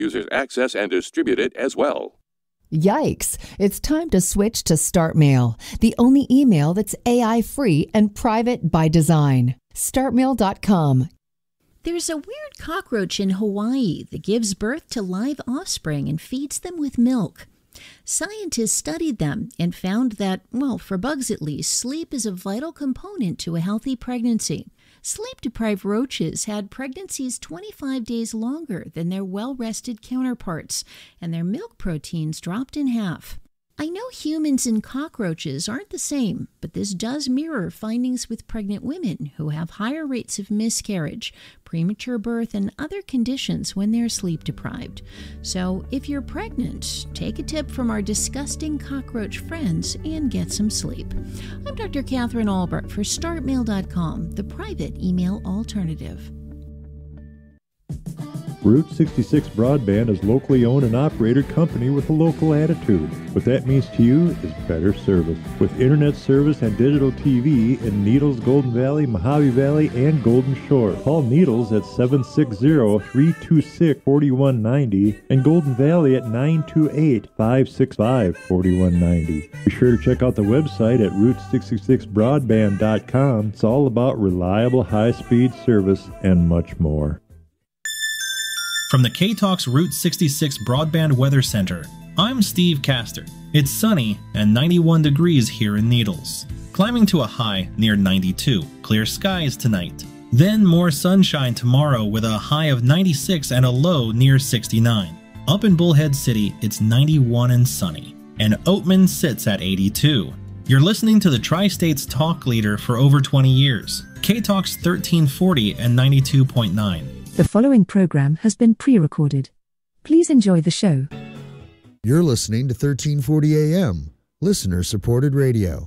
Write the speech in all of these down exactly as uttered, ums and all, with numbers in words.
Users access and distribute it as well. Yikes! It's time to switch to StartMail, the only email that's A I-free and private by design. start mail dot com. There's a weird cockroach in Hawaii that gives birth to live offspring and feeds them with milk. Scientists studied them and found that, well, for bugs at least, sleep is a vital component to a healthy pregnancy. Sleep-deprived roaches had pregnancies twenty-five days longer than their well-rested counterparts, and their milk proteins dropped in half. I know humans and cockroaches aren't the same, but this does mirror findings with pregnant women who have higher rates of miscarriage, premature birth, and other conditions when they're sleep-deprived. So if you're pregnant, take a tip from our disgusting cockroach friends and get some sleep. I'm Doctor Catherine Albert for start mail dot com, the private email alternative. Route sixty-six Broadband is a locally owned and operated company with a local attitude. What that means to you is better service. With internet service and digital T V in Needles, Golden Valley, Mojave Valley, and Golden Shore. Call Needles at seven six zero, three two six, four one nine zero and Golden Valley at nine two eight, five six five, four one nine zero. Be sure to check out the website at route sixty-six broadband dot com. It's all about reliable high-speed service and much more. From the K-Talks Route sixty-six Broadband Weather Center, I'm Steve Castor. It's sunny and ninety-one degrees here in Needles, climbing to a high near ninety-two. Clear skies tonight. Then more sunshine tomorrow with a high of ninety-six and a low near sixty-nine. Up in Bullhead City, it's ninety-one and sunny, and Oatman sits at eighty-two. You're listening to the Tri-State's talk leader for over twenty years, K-Talks thirteen forty and ninety-two point nine. The following program has been pre-recorded. Please enjoy the show. You're listening to thirteen forty A M, listener-supported radio.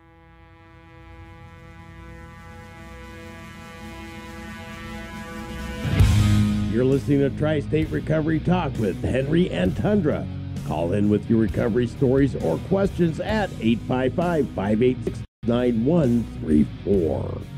You're listening to Tri-State Recovery Talk with Henry and Tundra. Call in with your recovery stories or questions at eight five five, five eight six, nine one three four.